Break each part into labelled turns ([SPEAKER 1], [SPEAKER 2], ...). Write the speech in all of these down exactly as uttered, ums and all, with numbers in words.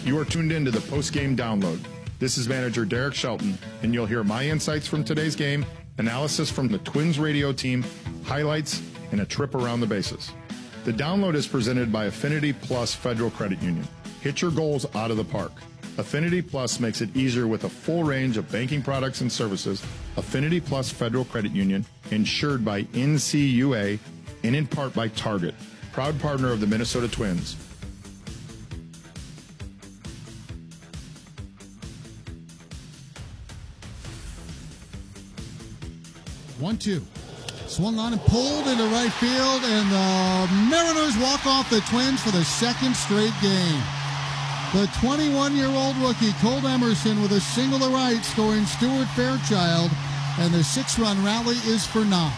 [SPEAKER 1] You are tuned in to the post-game download. This is manager Derek Shelton, and you'll hear my insights from today's game, analysis from the Twins radio team, highlights, and a trip around the bases. The download is presented by Affinity Plus Federal Credit Union. Hit your goals out of the park. Affinity Plus makes it easier with a full range of banking products and services. Affinity Plus Federal Credit Union, insured by N C U A and in part by Target, proud partner of the Minnesota Twins.
[SPEAKER 2] one two. Swung on and pulled into right field, and the Mariners walk off the Twins for the second straight game. The twenty-one-year-old rookie, Cole Emerson, with a single to right, scoring Stuart Fairchild, and the six-run rally is for naught.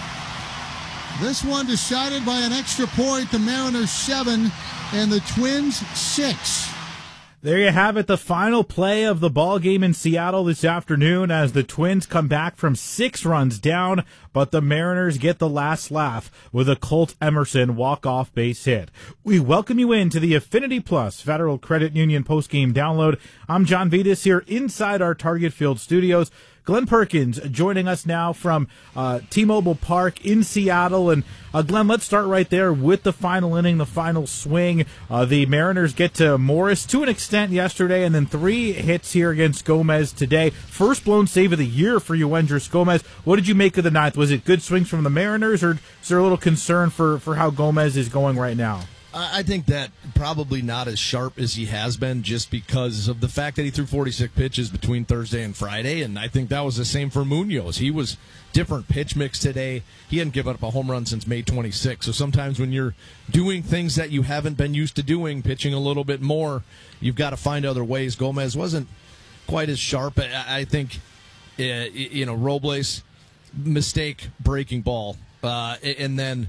[SPEAKER 2] This one decided by an extra point, the Mariners seven and the Twins six.
[SPEAKER 3] There you have it, the final play of the ball game in Seattle this afternoon as the Twins come back from six runs down, but the Mariners get the last laugh with a Colt Emerson walk-off base hit. We welcome you into the Affinity Plus Federal Credit Union postgame download. I'm John Vitas here inside our Target Field studios. Glenn Perkins joining us now from uh, T-Mobile Park in Seattle. And uh, Glenn, let's start right there with the final inning, the final swing. Uh, the Mariners get to Morris to an extent yesterday, and then three hits here against Gomez today. First blown save of the year for Yoendris Gomez. What did you make of the ninth? Was it good swings from the Mariners, or is there a little concern for, for how Gomez is going right now?
[SPEAKER 4] I think that probably not as sharp as he has been, just because of the fact that he threw forty-six pitches between Thursday and Friday, and I think that was the same for Munoz. He was different pitch mix today. He hadn't given up a home run since May twenty-sixth, so sometimes when you're doing things that you haven't been used to doing, pitching a little bit more, you've got to find other ways. Gomez wasn't quite as sharp. I think, you know, Robles, mistake, breaking ball, uh, and then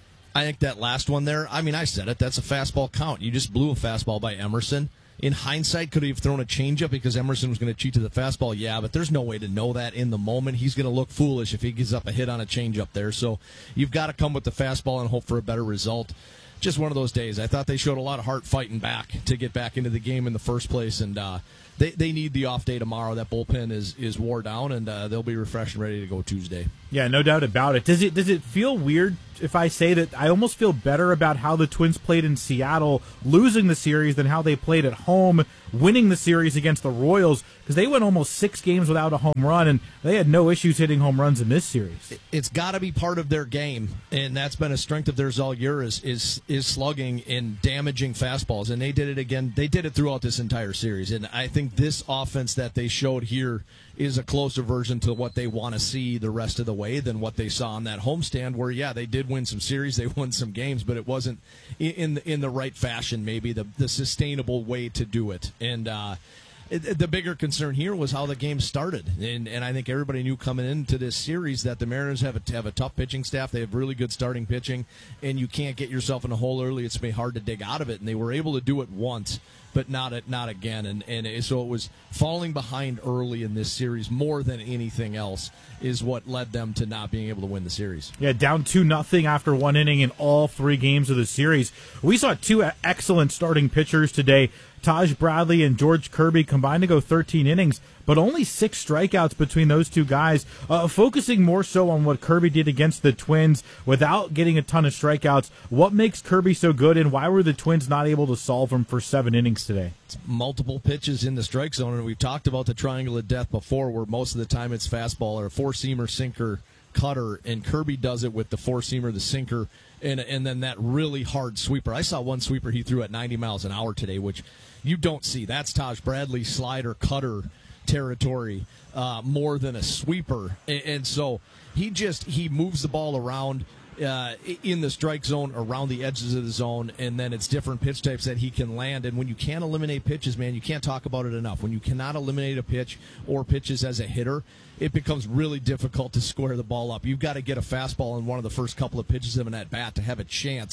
[SPEAKER 4] I think that last one there, I mean, I said it, that's a fastball count. You just blew a fastball by Emerson. In hindsight, could he have thrown a changeup because Emerson was going to cheat to the fastball? Yeah, but there's no way to know that in the moment. He's going to look foolish if he gives up a hit on a changeup there. So you've got to come with the fastball and hope for a better result. Just one of those days. I thought they showed a lot of heart fighting back to get back into the game in the first place, and uh, they they need the off day tomorrow. That bullpen is is wore down, and uh, they'll be refreshed and ready to go Tuesday.
[SPEAKER 3] Yeah, no doubt about it. Does it does it feel weird if I say that I almost feel better about how the Twins played in Seattle, losing the series, than how they played at home, winning the series against the Royals? Because they went almost six games without a home run, and they had no issues hitting home runs in this series.
[SPEAKER 4] It's got to be part of their game, and that's been a strength of theirs all year, is is is slugging and damaging fastballs, and they did it again. They did it throughout this entire series, and I think this offense that they showed here is a closer version to what they want to see the rest of the way than what they saw on that homestand, where, yeah, they did win some series, they won some games, but it wasn't in the, in the right fashion, maybe the the sustainable way to do it. And uh, it, the bigger concern here was how the game started, and and I think everybody knew coming into this series that the Mariners have a have a tough pitching staff. They have really good starting pitching, and you can't get yourself in a hole early. It's been hard to dig out of it, and they were able to do it once, but not not again. And and so it was falling behind early in this series more than anything else is what led them to not being able to win the series.
[SPEAKER 3] Yeah, down two nothing after one inning in all three games of the series. We saw two excellent starting pitchers today. Taj Bradley and George Kirby combined to go thirteen innings, but only six strikeouts between those two guys, uh, focusing more so on what Kirby did against the Twins without getting a ton of strikeouts. What makes Kirby so good, and why were the Twins not able to solve him for seven innings today?
[SPEAKER 4] It's multiple pitches in the strike zone, and we've talked about the triangle of death before, where most of the time it's fastball or a four-seamer, sinker, cutter, and Kirby does it with the four-seamer, the sinker, and and then that really hard sweeper. I saw one sweeper he threw at ninety miles an hour today, which you don't see. That's Taj Bradley slider cutter territory uh, more than a sweeper, and, and so he just he moves the ball around uh, in the strike zone, around the edges of the zone, and then it's different pitch types that he can land. And when you can't eliminate pitches, man, you can't talk about it enough. When you cannot eliminate a pitch or pitches as a hitter, it becomes really difficult to square the ball up. You've got to get a fastball in one of the first couple of pitches of an at-bat to have a chance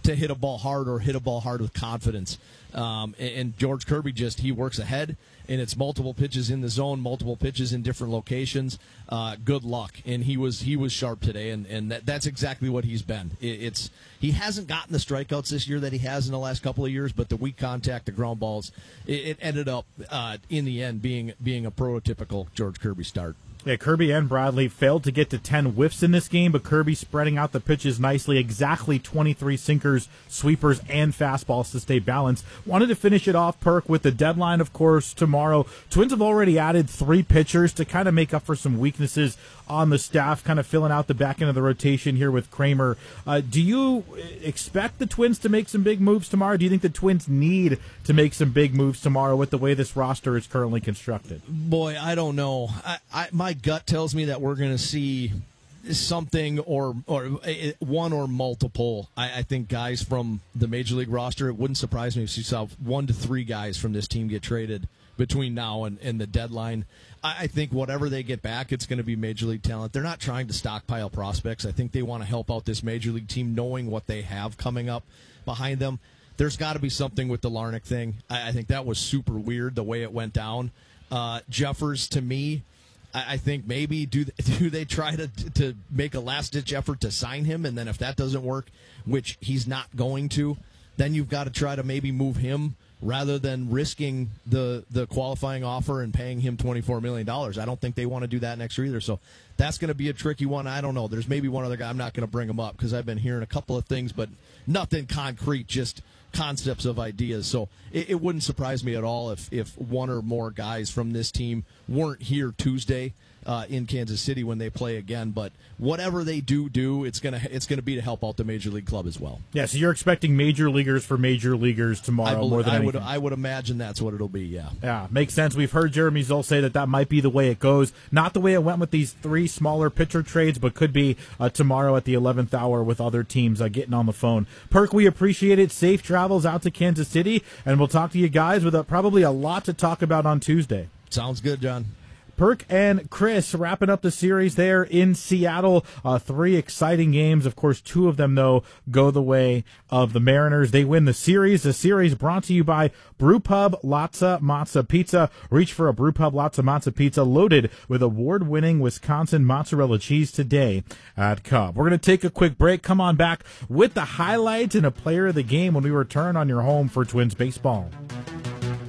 [SPEAKER 4] to hit a ball hard or hit a ball hard with confidence. Um, and, and George Kirby just, he works ahead, and it's multiple pitches in the zone, multiple pitches in different locations. Uh, good luck. And he was he was sharp today, and, and that, that's exactly what he's been. It, it's He hasn't gotten the strikeouts this year that he has in the last couple of years, but the weak contact, the ground balls, it, it ended up uh, in the end being being a prototypical George Kirby start.
[SPEAKER 3] Yeah, Kirby and Bradley failed to get to ten whiffs in this game, but Kirby spreading out the pitches nicely, exactly twenty-three sinkers, sweepers, and fastballs to stay balanced. Wanted to finish it off, Perk, with the deadline, of course, tomorrow. Twins have already added three pitchers to kind of make up for some weaknesses on the staff, kind of filling out the back end of the rotation here with Kramer. Uh, do you expect the Twins to make some big moves tomorrow? Do you think the Twins need to make some big moves tomorrow with the way this roster is currently constructed?
[SPEAKER 4] Boy, I don't know. I, I, my gut tells me that we're going to see something or or one or multiple, I, I think, guys from the Major League roster. It wouldn't surprise me if you saw one to three guys from this team get traded between now and, and the deadline. I, I think whatever they get back, it's going to be Major League talent. They're not trying to stockpile prospects. I think they want to help out this Major League team knowing what they have coming up behind them. There's got to be something with the Larnach thing. I, I think that was super weird the way it went down. Uh, Jeffers, to me, I think maybe do do they try to to make a last ditch effort to sign him, and then if that doesn't work, which he's not going to, then you've got to try to maybe move him rather than risking the the qualifying offer and paying him twenty-four million dollars. I don't think they want to do that next year either. So that's going to be a tricky one. I don't know. There's maybe one other guy. I'm not going to bring him up because I've been hearing a couple of things, but nothing concrete, just concepts of ideas. So it, it wouldn't surprise me at all if, if one or more guys from this team weren't here Tuesday uh, in Kansas City when they play again. But whatever they do do, it's gonna it's gonna be to help out the Major League club as well.
[SPEAKER 3] Yeah, so you're expecting major leaguers for major leaguers tomorrow
[SPEAKER 4] I believe,
[SPEAKER 3] more than
[SPEAKER 4] I
[SPEAKER 3] anything.
[SPEAKER 4] would I would imagine that's what it'll be. Yeah.
[SPEAKER 3] Yeah, makes sense. We've heard Jeremy Zoll say that that might be the way it goes. Not the way it went with these three smaller pitcher trades, but could be uh, tomorrow at the eleventh hour with other teams uh, getting on the phone. Perk, we appreciate it. Safe travels out to Kansas City, and we'll talk to you guys with a, probably a lot to talk about on Tuesday.
[SPEAKER 4] Sounds good, John.
[SPEAKER 3] Perk and Chris wrapping up the series there in Seattle. Uh, three exciting games. Of course, two of them, though, go the way of the Mariners. They win the series. The series brought to you by Brewpub Latza Matza Pizza. Reach for a Brewpub Latza Matza Pizza loaded with award-winning Wisconsin mozzarella cheese today at Cub. We're going to take a quick break. Come on back with the highlights and a player of the game when we return on your home for Twins baseball.